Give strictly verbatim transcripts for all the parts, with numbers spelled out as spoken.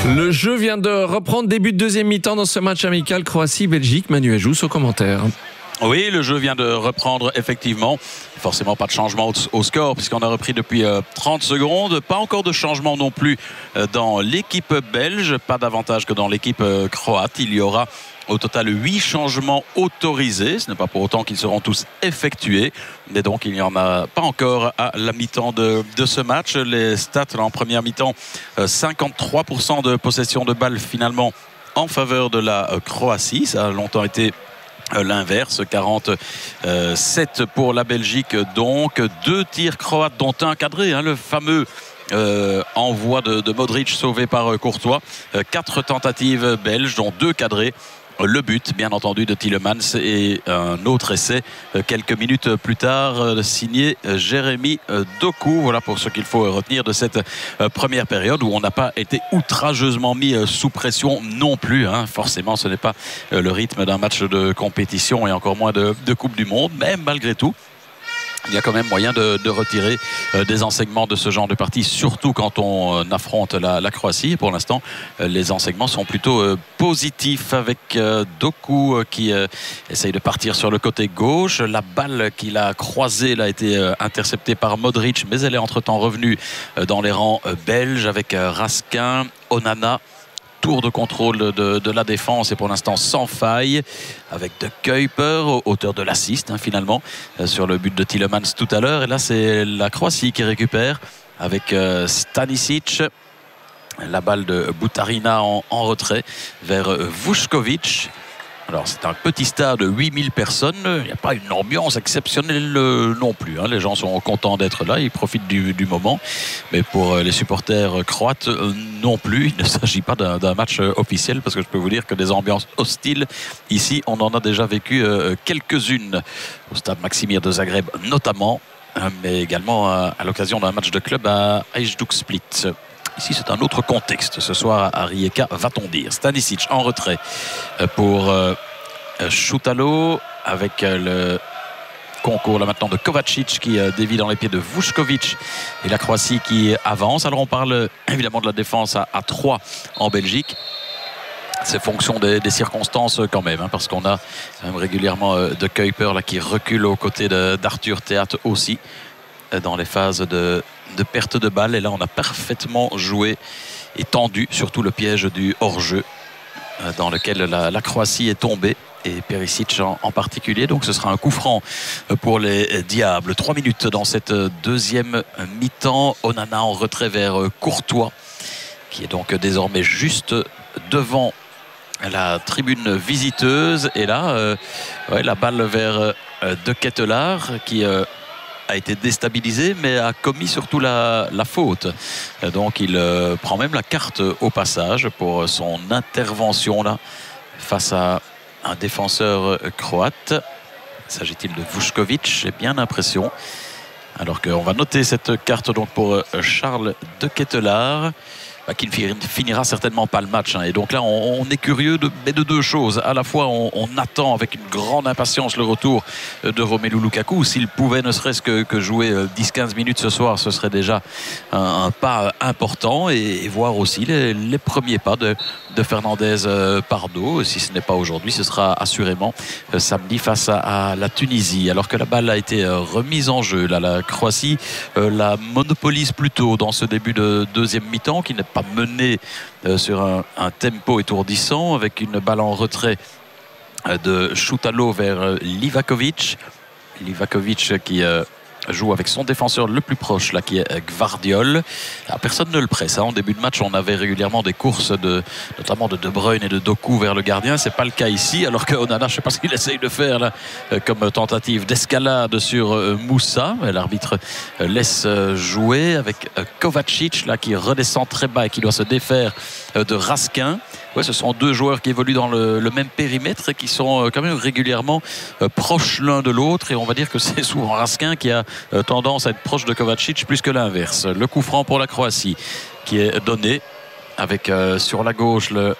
Le jeu vient de reprendre, début de deuxième mi-temps dans ce match amical Croatie-Belgique. Manu Ajous au commentaire. Oui, le jeu vient de reprendre effectivement. Forcément pas de changement au score puisqu'on a repris depuis trente secondes. Pas encore de changement non plus dans l'équipe belge. Pas davantage que dans l'équipe croate. Il y aura au total huit changements autorisés. Ce n'est pas pour autant qu'ils seront tous effectués. Mais donc il n'y en a pas encore à la mi-temps de, de ce match. Les stats là, en première mi-temps, cinquante-trois pour cent de possession de balles finalement en faveur de la Croatie. Ça a longtemps été l'inverse, quarante-sept pour la Belgique. Donc deux tirs croates dont un cadré, hein, le fameux euh, envoi de, de Modric sauvé par euh, Courtois. Euh, quatre tentatives belges dont deux cadrés. Le but, bien entendu, de Tielemans et un autre essai euh, quelques minutes plus tard, euh, signé euh, Jérémy euh, Doku. Voilà pour ce qu'il faut retenir de cette euh, première période où on n'a pas été outrageusement mis euh, sous pression non plus. Hein. Forcément, ce n'est pas euh, le rythme d'un match de compétition et encore moins de, de Coupe du Monde. Mais malgré tout, il y a quand même moyen de, de retirer euh, des enseignements de ce genre de partie, surtout quand on euh, affronte la, la Croatie. Et pour l'instant, euh, les enseignements sont plutôt euh, positifs avec euh, Doku euh, qui euh, essaye de partir sur le côté gauche. La balle qu'il a croisée là, a été euh, interceptée par Modric, mais elle est entre-temps revenue euh, dans les rangs euh, belges avec euh, Raskin, Onana. Tour de contrôle de, de la défense et pour l'instant sans faille avec De Kuyper, auteur de l'assist hein, finalement euh, sur le but de Tielemans tout à l'heure. Et là c'est la Croatie qui récupère avec euh, Stanisic. La balle de Butarina en, en retrait vers euh, Vučković. Alors c'est un petit stade de huit mille personnes, il n'y a pas une ambiance exceptionnelle euh, non plus. Hein. Les gens sont contents d'être là, ils profitent du, du moment. Mais pour euh, les supporters croates, euh, non plus. Il ne s'agit pas d'un, d'un match euh, officiel parce que je peux vous dire que des ambiances hostiles, ici on en a déjà vécu euh, quelques-unes. Au stade Maksimir de Zagreb notamment, euh, mais également euh, à l'occasion d'un match de club à Hajduk Split. Ici, c'est un autre contexte. Ce soir, à Rijeka, va-t-on dire. Stanisic en retrait pour euh, Šutalo avec euh, le concours là maintenant de Kovacic qui euh, dévie dans les pieds de Vučković et la Croatie qui avance. Alors, on parle évidemment de la défense à, à trois en Belgique. C'est fonction des, des circonstances quand même, hein, parce qu'on a quand même régulièrement euh, De Kuyper là, qui recule aux côtés de, d'Arthur Theat aussi euh, dans les phases de de perte de balle. Et là on a parfaitement joué et tendu surtout le piège du hors-jeu dans lequel la, la Croatie est tombée et Perisic en, en particulier. Donc ce sera un coup franc pour les Diables. Trois minutes dans cette deuxième mi-temps. Onana en retrait vers Courtois qui est donc désormais juste devant la tribune visiteuse. Et là euh, ouais, la balle vers euh, De Ketelaar qui euh, a été déstabilisé mais a commis surtout la, la faute. Donc il euh, prend même la carte au passage pour son intervention là face à un défenseur croate. S'agit-il de Vučković? J'ai bien l'impression. Alors qu'on va noter cette carte donc pour Charles De Ketelaar, qui ne finira certainement pas le match. Et donc là, on est curieux de, de deux choses. À la fois, on, on attend avec une grande impatience le retour de Romelu Lukaku. S'il pouvait ne serait-ce que, que jouer dix à quinze minutes ce soir, ce serait déjà un, un pas important. Et, et voir aussi les, les premiers pas de, de Fernandez Pardo. Si ce n'est pas aujourd'hui, ce sera assurément samedi face à, à la Tunisie. Alors que la balle a été remise en jeu. Là, la Croatie euh, la monopolise plutôt dans ce début de deuxième mi-temps qui n'est pas mené euh, sur un, un tempo étourdissant avec une balle en retrait euh, de Šutalo vers euh, Livaković. Livaković qui euh, joue avec son défenseur le plus proche là qui est Gvardiol. Alors, personne ne le presse. Hein. En début de match, on avait régulièrement des courses de, notamment de De Bruyne et de Doku vers le gardien. C'est pas le cas ici. Alors que Onana, je sais pas ce qu'il essaye de faire là, comme tentative d'escalade sur Moussa. L'arbitre laisse jouer avec Kovacic là qui redescend très bas et qui doit se défaire de Raskin. Ouais, ce sont deux joueurs qui évoluent dans le, le même périmètre et qui sont quand même régulièrement euh, proches l'un de l'autre. Et on va dire que c'est souvent Raskin qui a euh, tendance à être proche de Kovacic plus que l'inverse. Le coup franc pour la Croatie qui est donné avec euh, sur la gauche le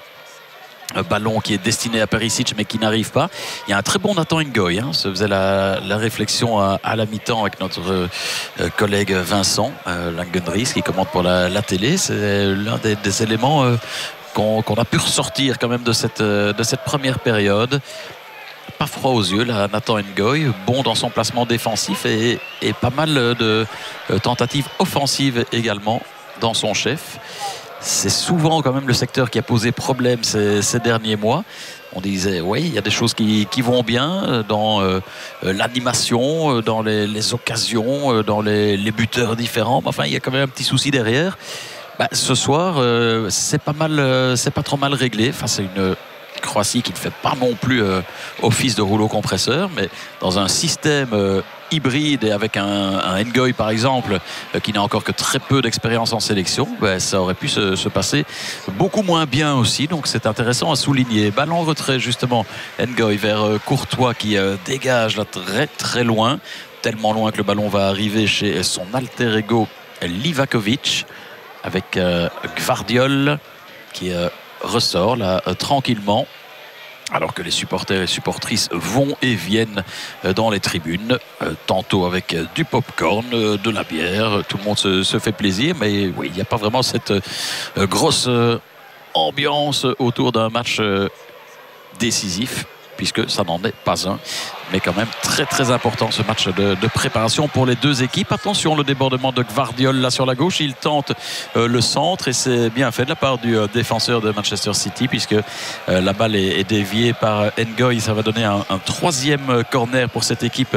ballon qui est destiné à Perisic mais qui n'arrive pas. Il y a un très bon Nathan Ngoy, hein, se faisait la, la réflexion à, à la mi-temps avec notre euh, collègue Vincent euh, Langenries qui commente pour la, la télé. C'est l'un des, des éléments euh, qu'on qu'on a pu ressortir quand même de cette, de cette première période. Pas froid aux yeux, là, Nathan Ngoy, bon dans son placement défensif et, et pas mal de tentatives offensives également dans son chef. C'est souvent quand même le secteur qui a posé problème ces, ces derniers mois. On disait, oui, il y a des choses qui, qui vont bien dans euh, l'animation, dans les, les occasions, dans les, les buteurs différents. Mais enfin, il y a quand même un petit souci derrière. Bah, ce soir, euh, c'est pas mal, euh, c'est pas trop mal réglé. Enfin, c'est une Croatie qui ne fait pas non plus euh, office de rouleau compresseur, mais dans un système euh, hybride et avec un, un Ngoy par exemple euh, qui n'a encore que très peu d'expérience en sélection, ben, ça aurait pu se, se passer beaucoup moins bien aussi, donc c'est intéressant à souligner. Ballon retrait justement, Ngoy vers euh, Courtois qui euh, dégage là très très loin, tellement loin que le ballon va arriver chez son alter ego Livakovic avec euh, Gvardiol qui euh, ressort là euh, tranquillement, alors que les supporters et supportrices vont et viennent euh, dans les tribunes, euh, tantôt avec euh, du popcorn, euh, de la bière, tout le monde se, se fait plaisir, mais oui, il n'y a pas vraiment cette euh, grosse euh, ambiance autour d'un match euh, décisif, puisque ça n'en est pas un, mais quand même très très important ce match de, de préparation pour les deux équipes. Attention, le débordement de Gvardiol là sur la gauche, il tente euh, le centre et c'est bien fait de la part du euh, défenseur de Manchester City, puisque euh, la balle est, est déviée par Ngoy. Ça va donner un, un troisième corner pour cette équipe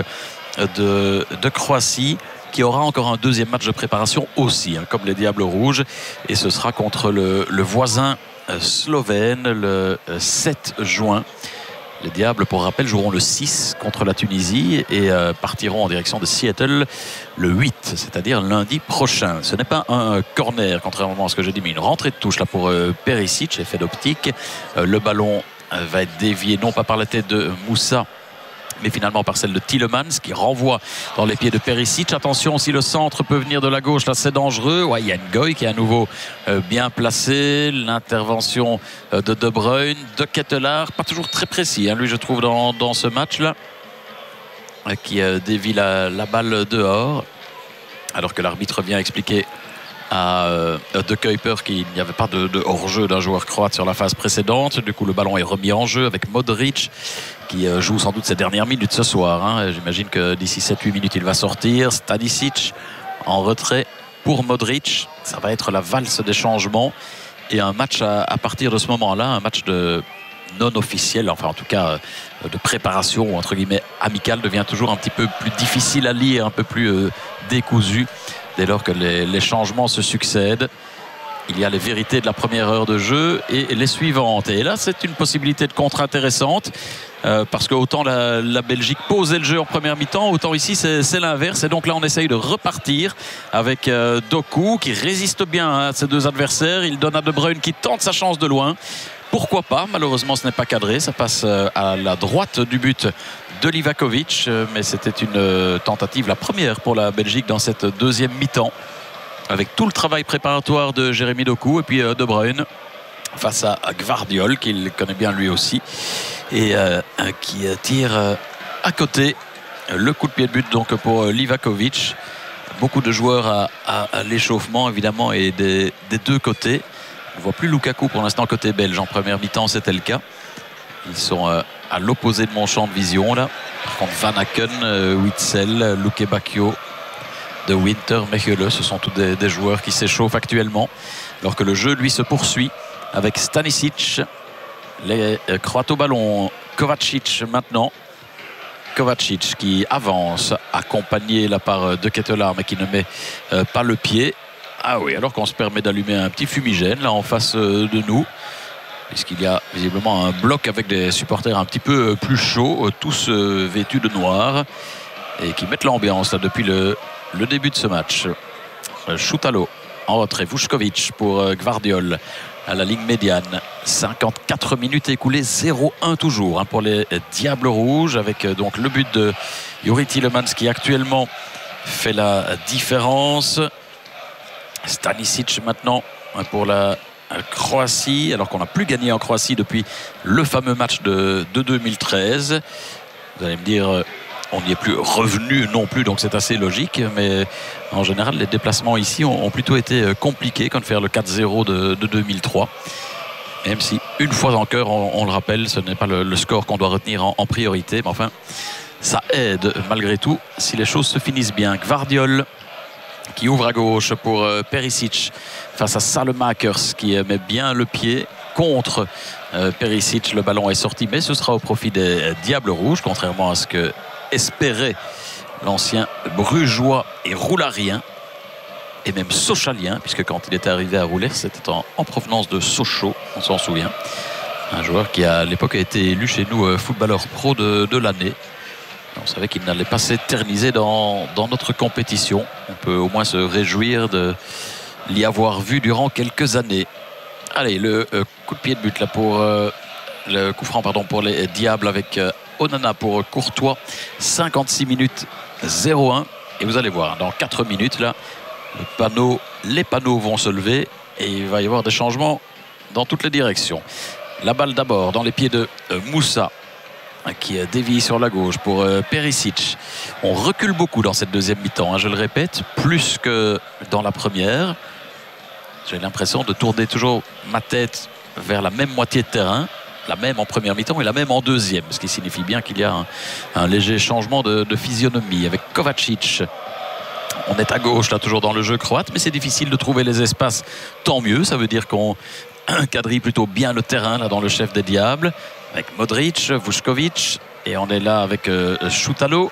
de, de Croatie, qui aura encore un deuxième match de préparation aussi, hein, comme les Diables Rouges, et ce sera contre le, le voisin euh, slovène le euh, sept juin. Les Diables, pour rappel, joueront le six contre la Tunisie et euh, partiront en direction de Seattle le huit, c'est-à-dire lundi prochain. Ce n'est pas un corner, contrairement à ce que j'ai dit, mais une rentrée de touche là pour euh, Perisic, effet d'optique. Euh, le ballon euh, va être dévié non pas par la tête de Moussa, mais finalement par celle de Tielemans qui renvoie dans les pieds de Perisic. Attention, si le centre peut venir de la gauche, là c'est dangereux. Ouais, il y a Ngoy qui est à nouveau euh, bien placé. L'intervention euh, de De Bruyne, de Ketelaar, pas toujours très précis, hein, lui je trouve dans, dans ce match-là, euh, qui euh, dévie la, la balle dehors, alors que l'arbitre vient expliquer à euh, De Kuyper qu'il n'y avait pas de, de hors-jeu d'un joueur croate sur la phase précédente. Du coup, le ballon est remis en jeu avec Modric qui euh, joue sans doute ses dernières minutes ce soir, hein. J'imagine que d'ici sept huit minutes, il va sortir. Stanisic en retrait pour Modric. Ça va être la valse des changements et un match à, à partir de ce moment-là, un match de non officiel, enfin en tout cas euh, de préparation entre guillemets amicale, devient toujours un petit peu plus difficile à lire, un peu plus euh, décousu dès lors que les, les changements se succèdent. Il y a les vérités de la première heure de jeu et les suivantes. Et là, c'est une possibilité de contre intéressante, euh, parce que autant la, la Belgique posait le jeu en première mi-temps, autant ici, c'est, c'est l'inverse. Et donc là, on essaye de repartir avec euh, Doku qui résiste bien à ses deux adversaires. Il donne à De Bruyne qui tente sa chance de loin. Pourquoi pas? Malheureusement, ce n'est pas cadré. Ça passe à la droite du but de Livakovic, mais c'était une tentative, la première pour la Belgique dans cette deuxième mi-temps, avec tout le travail préparatoire de Jérémy Doku et puis De Bruyne face à Gvardiol, qu'il connaît bien lui aussi, et euh, qui tire à côté. Le coup de pied de but donc pour Livakovic. Beaucoup de joueurs à, à, à l'échauffement évidemment et des, des deux côtés. On ne voit plus Lukaku pour l'instant côté belge. En première mi-temps, c'était le cas. Ils sont euh, à l'opposé de mon champ de vision là. Par contre, Van Aken, euh, Witsel, Luke Bacchio, De Winter, Mechele, ce sont tous des, des joueurs qui s'échauffent actuellement. Alors que le jeu, lui, se poursuit avec Stanisic. Les euh, Croates au ballon. Kovacic maintenant. Kovacic qui avance, accompagné là par De Ketelaar, mais qui ne met euh, pas le pied. Ah oui, alors qu'on se permet d'allumer un petit fumigène là en face euh, de nous, puisqu'il y a visiblement un bloc avec des supporters un petit peu plus chauds, euh, tous euh, vêtus de noir, et qui mettent l'ambiance là depuis le, le début de ce match. Euh, Choutalo en retrait, Vučković pour euh, Gvardiol à la ligne médiane. cinquante-quatre minutes écoulées, zéro un toujours hein, pour les Diables Rouges, avec euh, donc le but de Youri Tielemans qui actuellement fait la différence. Stanisic maintenant pour la Croatie, alors qu'on n'a plus gagné en Croatie depuis le fameux match de, de deux mille treize. Vous allez me dire, on n'y est plus revenu non plus, donc c'est assez logique, mais en général les déplacements ici ont, ont plutôt été compliqués, comme faire le quatre zéro de, de deux mille trois. Même si, une fois encore, on, on le rappelle, ce n'est pas le, le score qu'on doit retenir en, en priorité. Mais enfin, ça aide malgré tout si les choses se finissent bien. Gvardiol qui ouvre à gauche pour euh, Perisic face à Salemakers qui met bien le pied contre euh, Perisic. Le ballon est sorti, mais ce sera au profit des Diables Rouges, contrairement à ce que espérait l'ancien Brugeois et Roularien. Et même Sochalien, puisque quand il était arrivé à Roulers, c'était en, en provenance de Sochaux, on s'en souvient. Un joueur qui à l'époque a été élu chez nous euh, footballeur pro de, de l'année. On savait qu'il n'allait pas s'éterniser dans, dans notre compétition. On peut au moins se réjouir de l'y avoir vu durant quelques années. Allez, le euh, coup de pied de but là pour euh, le coup franc pardon pour les Diables avec euh, Onana pour Courtois. cinquante-six minutes zéro un. Et vous allez voir, dans quatre minutes là, le panneau, les panneaux vont se lever et il va y avoir des changements dans toutes les directions. La balle d'abord dans les pieds de euh, Moussa qui dévie sur la gauche pour euh, Perisic. On recule beaucoup dans cette deuxième mi-temps, hein, je le répète, plus que dans la première. J'ai l'impression de tourner toujours ma tête vers la même moitié de terrain, la même en première mi-temps et la même en deuxième, ce qui signifie bien qu'il y a un, un léger changement de, de physionomie avec Kovacic. On est à gauche là toujours dans le jeu croate, mais c'est difficile de trouver les espaces. Tant mieux, ça veut dire qu'on quadrille plutôt bien le terrain là dans le chef des Diables avec Modric, Vučković et on est là avec euh, Šutalo,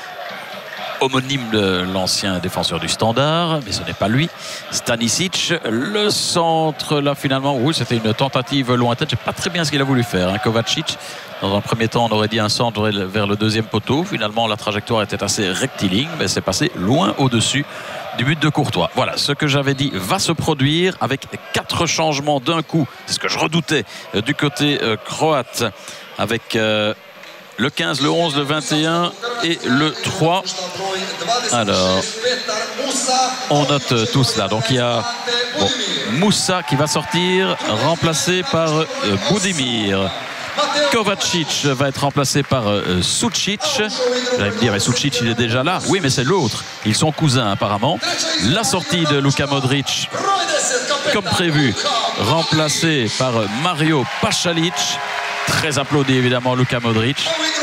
homonyme de l'ancien défenseur du Standard, mais ce n'est pas lui. Stanisic, le centre là finalement, oui c'était une tentative lointaine, je ne sais pas très bien ce qu'il a voulu faire, hein. Kovacic, dans un premier temps on aurait dit un centre vers le deuxième poteau, finalement la trajectoire était assez rectiligne, mais c'est passé loin au-dessus du but de Courtois. Voilà, ce que j'avais dit va se produire avec quatre changements d'un coup, c'est ce que je redoutais euh, du côté euh, croate, avec euh, le quinze, le onze, le vingt et un et le trois. Alors, on note tout cela. Donc il y a bon, Moussa qui va sortir, remplacé par euh, Budimir. Kovacic va être remplacé par euh, Sucic. Vous allez me dire, mais Sucic il est déjà là. Oui, mais c'est l'autre. Ils sont cousins apparemment. La sortie de Luka Modric, comme prévu, remplacé par Mario Pasalic. Très applaudi évidemment Luka Modric.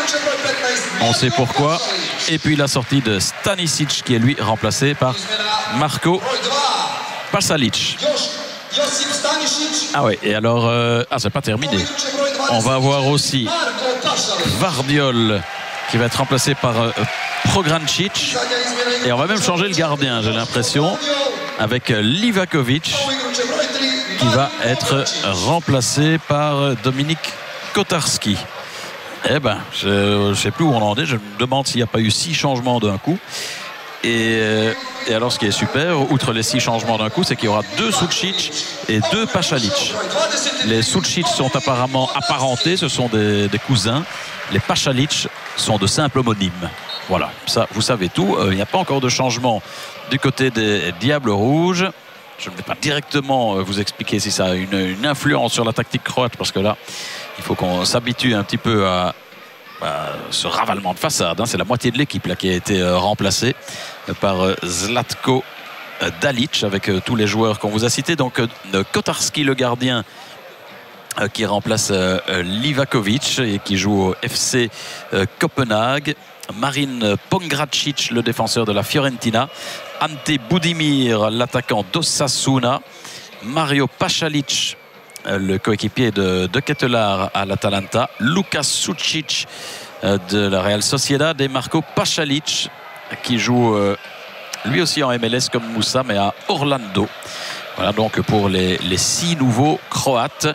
On sait pourquoi. Et puis la sortie de Stanisic qui est lui remplacé par Marko Pasalic. Ah ouais, et alors, euh, ah c'est pas terminé. On va avoir aussi Gvardiol qui va être remplacé par euh, Prograncic. Et on va même changer le gardien, j'ai l'impression, avec euh, Livakovic qui va être remplacé par euh, Dominik Kotarski. Eh ben, je ne sais plus où on en est. Je me demande s'il n'y a pas eu six changements d'un coup. Et, et alors, ce qui est super, outre les six changements d'un coup, c'est qu'il y aura deux Sucic et deux Pasalic. Les Sucic sont apparemment apparentés, ce sont des, des cousins. Les Pasalic sont de simples homonymes. Voilà, ça, vous savez tout. Euh, il n'y a pas encore de changement du côté des Diables Rouges. Je ne vais pas directement vous expliquer si ça a une, une influence sur la tactique croate, parce que là, il faut qu'on s'habitue un petit peu à, à ce ravalement de façade. Hein. C'est la moitié de l'équipe là qui a été euh, remplacée par euh, Zlatko euh, Dalic, avec euh, tous les joueurs qu'on vous a cités. Donc euh, Kotarski, le gardien, euh, qui remplace euh, Livakovic et qui joue au F C euh, Copenhague. Marin Pongracic, le défenseur de la Fiorentina. Ante Budimir, l'attaquant d'Osasuna. Mario Pasalic, le coéquipier de, de Ketelaar à l'Atalanta. Luka Sucic de la Real Sociedad et Marko Pasalic qui joue euh, lui aussi en M L S comme Moussa, mais à Orlando. Voilà donc pour les, les six nouveaux Croates.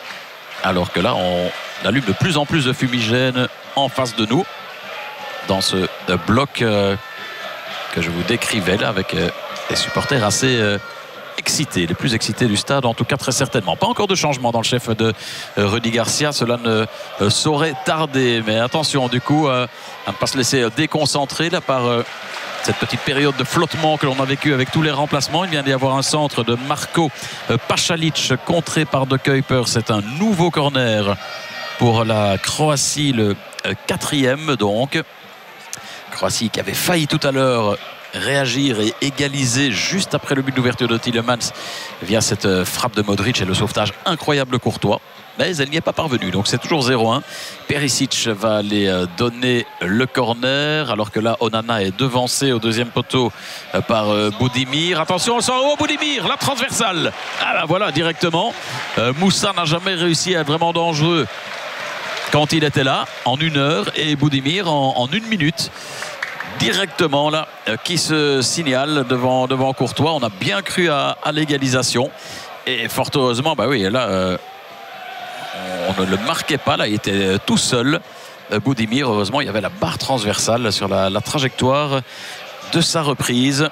Alors que là, on allume de plus en plus de fumigènes en face de nous dans ce euh, bloc euh, que je vous décrivais là, avec euh, des supporters assez euh, excités, les plus excités du stade en tout cas, très certainement. Pas encore de changement dans le chef de euh, Rudy Garcia, cela ne euh, saurait tarder, mais attention du coup euh, à ne pas se laisser euh, déconcentrer là par euh, cette petite période de flottement que l'on a vécu avec tous les remplacements. Il vient d'y avoir un centre de Marko euh, Pasalic contré par De Kuiper. C'est un nouveau corner pour la Croatie, le euh, quatrième donc. Croatie qui avait failli tout à l'heure réagir et égaliser juste après le but d'ouverture de Tielemans via cette frappe de Modric et le sauvetage incroyable de Courtois. Mais elle n'y est pas parvenue, donc c'est toujours zéro un. Perisic va aller donner le corner, alors que là Onana est devancé au deuxième poteau par Budimir. Attention, on sort au Budimir, la transversale. Ah ben voilà, directement. Euh, Moussa n'a jamais réussi à être vraiment dangereux quand il était là, en une heure, et Budimir en, en une minute. Directement là, euh, qui se signale devant, devant Courtois. On a bien cru à, à l'égalisation. Et fort heureusement, bah oui, là... Euh, on ne le marquait pas, là il était tout seul. Budimir, heureusement il y avait la barre transversale sur la, la trajectoire de sa reprise.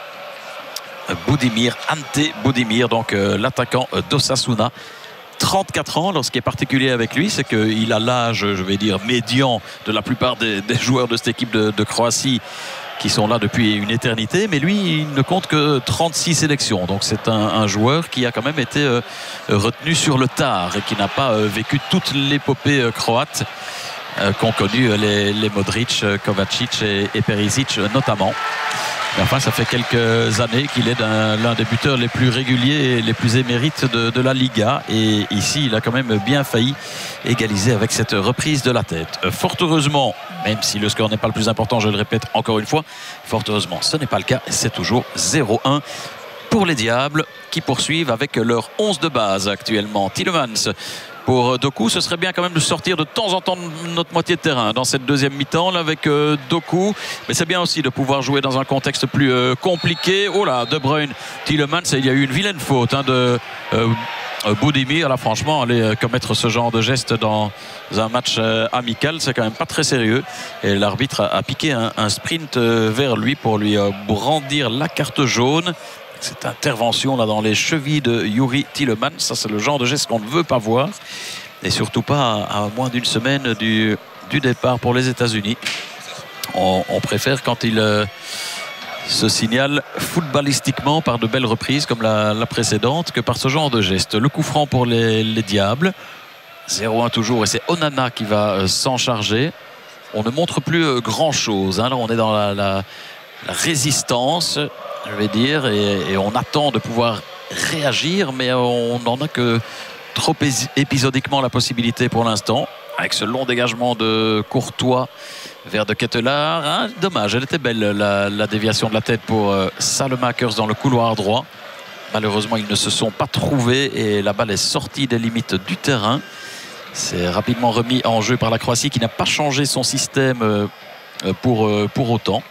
Budimir, Ante Budimir, donc euh, l'attaquant d'Osasuna, trente-quatre ans. Alors ce qui est particulier avec lui, c'est qu'il a l'âge, je vais dire, médian de la plupart des, des joueurs de cette équipe de, de Croatie qui sont là depuis une éternité, mais lui il ne compte que trente-six sélections, donc c'est un, un joueur qui a quand même été euh, retenu sur le tard et qui n'a pas euh, vécu toute l'épopée euh, croate euh, qu'ont connu les, les Modric, Kovacic et, et Perisic notamment. Mais enfin, ça fait quelques années qu'il est l'un des buteurs les plus réguliers et les plus émérites de, de la Liga. Et ici, il a quand même bien failli égaliser avec cette reprise de la tête. Fort heureusement, même si le score n'est pas le plus important, je le répète encore une fois, fort heureusement, ce n'est pas le cas. C'est toujours zéro un pour les Diables qui poursuivent avec leur onze de base actuellement. Tielemans. Pour Doku, ce serait bien quand même de sortir de temps en temps de notre moitié de terrain dans cette deuxième mi-temps là, avec euh, Doku. Mais c'est bien aussi de pouvoir jouer dans un contexte plus euh, compliqué. Oh là, De Bruyne, Tielemans, il y a eu une vilaine faute hein, de euh, Budimir. Là, franchement, aller euh, commettre ce genre de geste dans un match euh, amical, c'est quand même pas très sérieux. Et l'arbitre a, a piqué un, un sprint euh, vers lui pour lui euh, brandir la carte jaune. Cette intervention là dans les chevilles de Youri Tielemans, ça c'est le genre de geste qu'on ne veut pas voir, et surtout pas à, à moins d'une semaine du, du départ pour les États-Unis. On, on préfère quand il euh, se signale footballistiquement par de belles reprises comme la, la précédente que par ce genre de geste. Le coup franc pour les, les Diables, zéro un toujours, et c'est Onana qui va euh, s'en charger. On ne montre plus euh, grand chose hein. Là on est dans la, la, la résistance, je vais dire, et, et on attend de pouvoir réagir, mais on n'en a que trop épisodiquement la possibilité pour l'instant, avec ce long dégagement de Courtois vers de Ketelaar. Hein, dommage, elle était belle la, la déviation de la tête pour euh, Salemakers dans le couloir droit. Malheureusement, ils ne se sont pas trouvés et la balle est sortie des limites du terrain. C'est rapidement remis en jeu par la Croatie qui n'a pas changé son système euh, pour, euh, pour autant.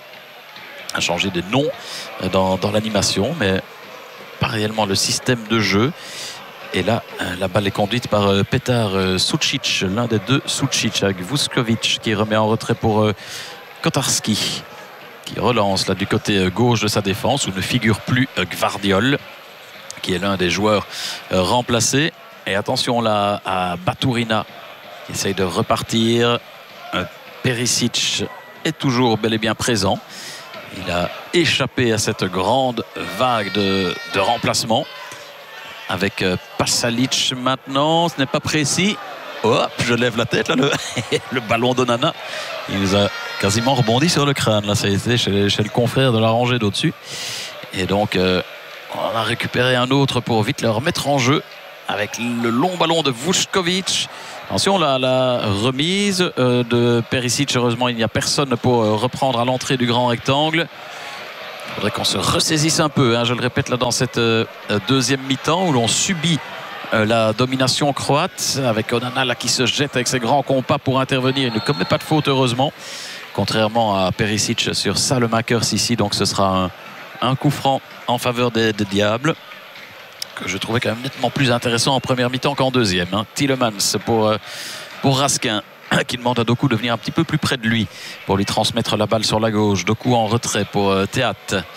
A changé de nom dans, dans l'animation, mais pas réellement le système de jeu. Et là, la balle est conduite par Petar Sucic, l'un des deux Sucic, avec Vuskovic qui remet en retrait pour Kotarski, qui relance là du côté gauche de sa défense, où ne figure plus Gvardiol, qui est l'un des joueurs remplacés. Et attention là à Baturina, qui essaye de repartir. Perisic est toujours bel et bien présent. Il a échappé à cette grande vague de, de remplacement. Avec Pasalic maintenant, ce n'est pas précis. Hop, je lève la tête là, le, le ballon d'Onana. Il nous a quasiment rebondi sur le crâne. Là, ça a été chez, chez le confrère de la rangée d'au-dessus. Et donc, euh, on a récupéré un autre pour vite le remettre en jeu. Avec le long ballon de Vuskovic. Attention, la, la remise euh, de Perisic. Heureusement, il n'y a personne pour euh, reprendre à l'entrée du grand rectangle. Il faudrait qu'on se ressaisisse un peu, hein, je le répète, là dans cette euh, deuxième mi-temps où l'on subit euh, la domination croate. Avec Onana là, qui se jette avec ses grands compas pour intervenir. Il ne commet pas de faute, heureusement. Contrairement à Perisic sur Salemakers ici. Donc ce sera un, un coup franc en faveur des, des Diables, que je trouvais quand même nettement plus intéressant en première mi-temps qu'en deuxième. Hein. Tielemans pour, euh, pour Raskin, qui demande à Doku de venir un petit peu plus près de lui pour lui transmettre la balle sur la gauche. Doku en retrait pour euh, Théat.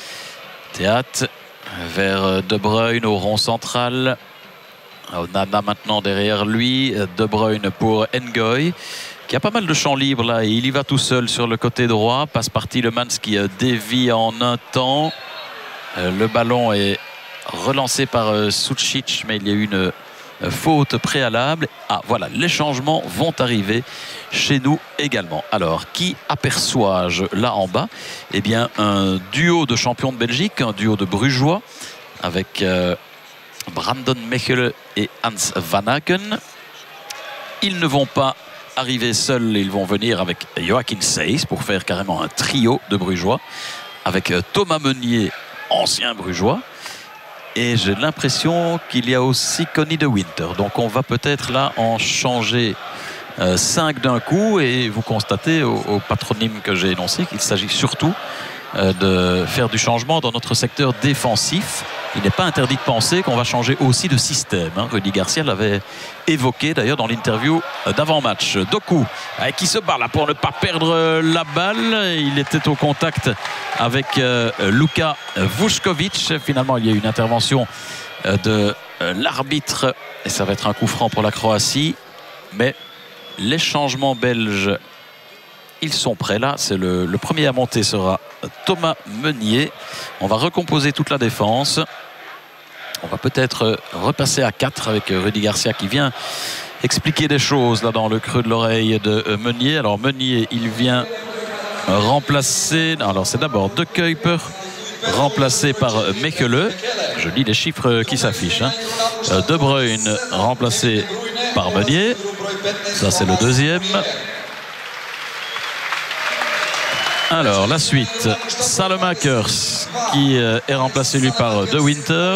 Théat vers euh, De Bruyne au rond central. Onana maintenant derrière lui. De Bruyne pour Ngoy, qui a pas mal de champs libres là. Et il y va tout seul sur le côté droit. Passe par Tielemans qui euh, dévie en un temps. Euh, le ballon est relancé par euh, Sucic, mais il y a eu une faute préalable. Ah voilà, les changements vont arriver chez nous également. Alors, qui aperçois-je là en bas? Eh bien, un duo de champions de Belgique, un duo de Brugeois, avec euh, Brandon Mechelen et Hans Vanaken. Ils ne vont pas arriver seuls, ils vont venir avec Joachim Seyss pour faire carrément un trio de Brugeois, avec euh, Thomas Meunier, ancien Brugeois. Et j'ai l'impression qu'il y a aussi Connie de Winter. Donc on va peut-être là en changer euh, cinq d'un coup. Et vous constatez au, au patronyme que j'ai énoncé qu'il s'agit surtout euh, de faire du changement dans notre secteur défensif. Il n'est pas interdit de penser qu'on va changer aussi de système. Hein. Rudy Garcia l'avait évoqué d'ailleurs dans l'interview d'avant-match. Doku qui se bat là pour ne pas perdre la balle. Il était au contact avec euh, Luka Vuskovic. Finalement, il y a eu une intervention euh, de euh, l'arbitre et ça va être un coup franc pour la Croatie. Mais les changements belges, ils sont prêts là. C'est le, le premier à monter sera Thomas Meunier. On va recomposer toute la défense. On va peut-être repasser à quatre avec Rudy Garcia qui vient expliquer des choses là dans le creux de l'oreille de Meunier. Alors Meunier, il vient remplacer... Alors c'est d'abord De Kuyper remplacé par Mechelen. Je lis les chiffres qui s'affichent. Hein. De Bruyne remplacé par Meunier. Ça c'est le deuxième. Alors la suite, Salemakers qui est remplacé lui par De Winter.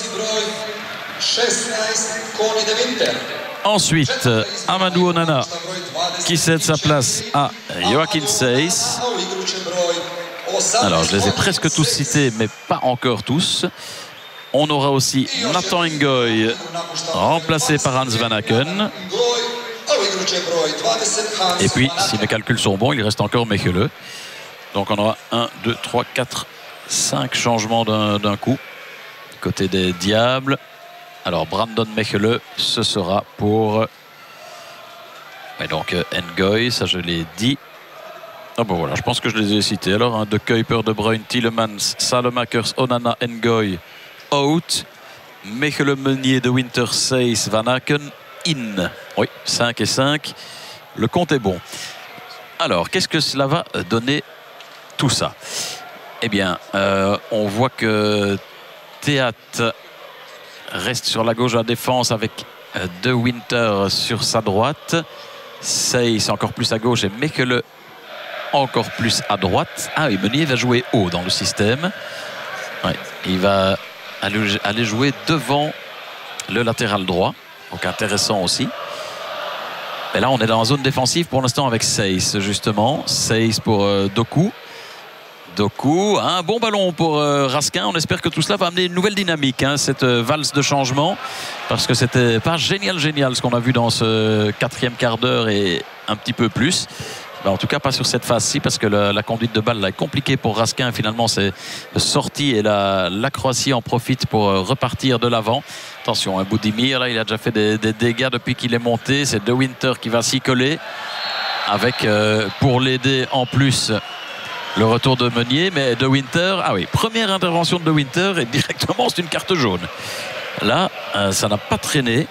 Ensuite, Amadou Onana qui cède sa place à Joachim Seyss. Alors je les ai presque tous cités mais pas encore tous. On aura aussi Nathan Ngoy remplacé par Hans Vanaken. Et puis si mes calculs sont bons, il reste encore Mechelen. Donc on aura un, deux, trois, quatre, cinq changements d'un coup. Côté des Diables. Alors Brandon Mechelen, ce sera pour... Et donc Ngoy, ça je l'ai dit. Ah bon voilà, je pense que je les ai cités. Alors hein, De Kuyper, De Bruyne, Tielemans, Salemakers, Onana, Ngoy, out. Mechelen, Meunier, De Winter, Seyss, Vanaken, in. Oui, cinq et cinq. Le compte est bon. Alors, qu'est-ce que cela va donner tout ça? Eh bien, euh, on voit que Théat reste sur la gauche de la défense avec euh, De Winter sur sa droite. Seyss encore plus à gauche et Mechelen encore plus à droite. Ah oui, Meunier va jouer haut dans le système. Ouais, il va aller, aller jouer devant le latéral droit. Donc intéressant aussi. Et là, on est dans la zone défensive pour l'instant avec Seyss, justement. Seyss pour euh, Doku. Doku, un bon ballon pour euh, Raskin. On espère que tout cela va amener une nouvelle dynamique, hein, cette euh, valse de changement. Parce que c'était pas génial, génial ce qu'on a vu dans ce quatrième quart d'heure et un petit peu plus. Ben, en tout cas, pas sur cette phase-ci parce que la, la conduite de balle là, est compliquée pour Raskin. Finalement, c'est sorti et la, la Croatie en profite pour euh, repartir de l'avant. Attention, hein, Budimir, là, il a déjà fait des, des dégâts depuis qu'il est monté. C'est De Winter qui va s'y coller. Avec, euh, pour l'aider en plus, le retour de Meunier. Mais De Winter, ah oui, première intervention de De Winter et directement, c'est une carte jaune. Là, euh, ça n'a pas traîné.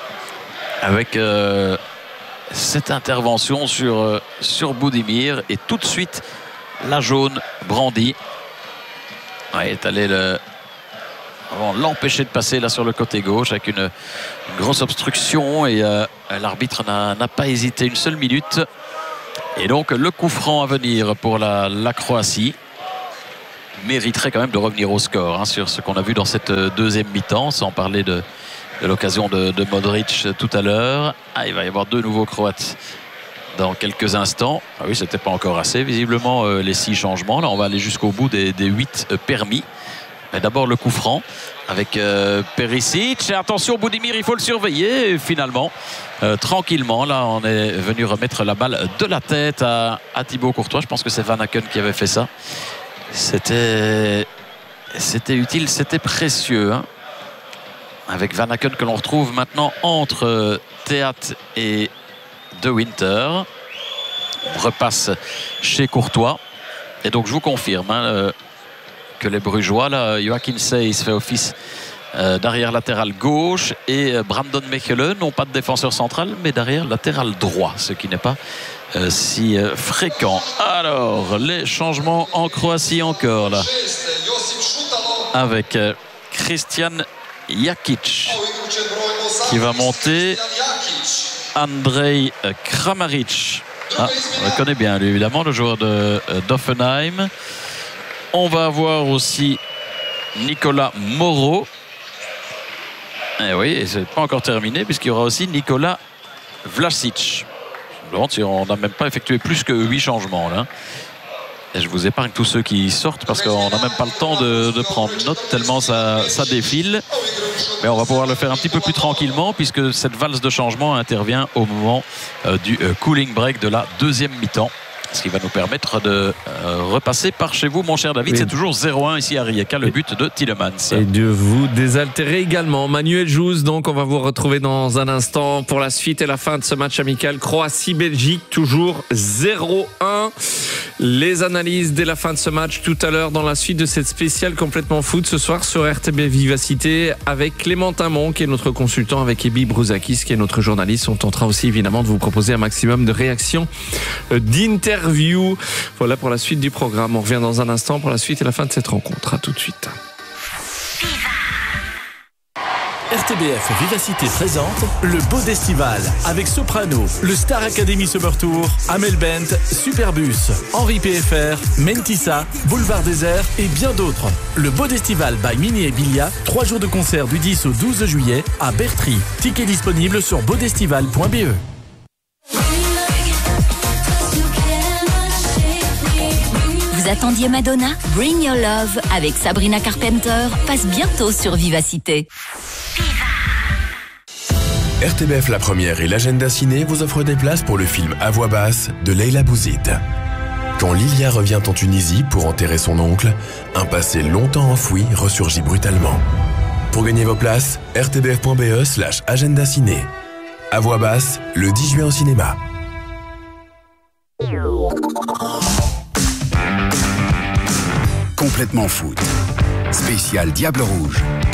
Avec... Euh, cette intervention sur, euh, sur Budimir et tout de suite la jaune brandie. Ouais, il est allé le, l'empêcher de passer là sur le côté gauche avec une, une grosse obstruction et euh, l'arbitre n'a pas hésité une seule minute. Et donc le coup franc à venir pour la, la Croatie mériterait quand même de revenir au score hein, sur ce qu'on a vu dans cette deuxième mi-temps, sans parler de de l'occasion de, de Modric tout à l'heure. Ah, il va y avoir deux nouveaux Croates dans quelques instants. Ah oui, c'était pas encore assez, visiblement, euh, les six changements. Là, on va aller jusqu'au bout des, des huit euh, permis. Mais d'abord, le coup franc avec euh, Perisic. Et attention, Budimir, il faut le surveiller. Et finalement, euh, tranquillement, là, on est venu remettre la balle de la tête à, à Thibaut Courtois. Je pense que c'est Vanaken qui avait fait ça. C'était, c'était utile, c'était précieux, hein. Avec Vanaken que l'on retrouve maintenant entre Théat et De Winter. On repasse chez Courtois. Et donc je vous confirme hein, que les Brugeois, là, Joachim Seyss fait office euh, d'arrière latéral gauche, et euh, Brandon Mechelen, non pas de défenseur central, mais d'arrière latéral droit, ce qui n'est pas euh, si euh, fréquent. Alors, les changements en Croatie encore, là. Avec euh, Christian Jakic qui va monter. Andrej Kramaric. Ah, on le connaît bien, lui, évidemment, le joueur de euh, d'Offenheim. On va avoir aussi Nicolas Moreau. Et oui, et c'est pas encore terminé, puisqu'il y aura aussi Nicolas Vlasic. On n'a même pas effectué plus que huit changements, là. Et je vous épargne tous ceux qui sortent parce qu'on n'a même pas le temps de, de prendre note tellement ça, ça défile. Mais on va pouvoir le faire un petit peu plus tranquillement puisque cette valse de changement intervient au moment euh, du euh, cooling break de la deuxième mi-temps. Ce qui va nous permettre de euh, repasser par chez vous, mon cher David. Oui. C'est toujours zéro un ici à Rijeka, le but de Tielemans. Et de vous désaltérer également. Manuel Jousse, donc on va vous retrouver dans un instant pour la suite et la fin de ce match amical. Croatie-Belgique, toujours zéro un. Les analyses dès la fin de ce match tout à l'heure dans la suite de cette spéciale complètement foot ce soir sur R T B Vivacité avec Clément Timon qui est notre consultant, avec Ebi Brouzakis qui est notre journaliste. On tentera aussi évidemment de vous proposer un maximum de réactions, d'inter View. Voilà pour la suite du programme. On revient dans un instant pour la suite et la fin de cette rencontre. À tout de suite. R T B F Vivacité présente le Beau d'Estival avec Soprano, le Star Academy Summer Tour, Amel Bent, Superbus, Henri P F R, Mentissa, Boulevard Désert et bien d'autres. Le Beau d'Estival by Mini et Bilia, trois jours de concert du dix au douze juillet à Bertry. Tickets disponibles sur beaudestival point b e. Vous attendiez Madonna? Bring Your Love avec Sabrina Carpenter passe bientôt sur Vivacité. R T B F La Première et l'Agenda Ciné vous offrent des places pour le film À voix basse de Leila Bouzid. Quand Lilia revient en Tunisie pour enterrer son oncle, un passé longtemps enfoui ressurgit brutalement. Pour gagner vos places, r t b f point b e slash agenda ciné. À voix basse, le dix juin au cinéma. Complètement foot. Spécial Diable Rouge.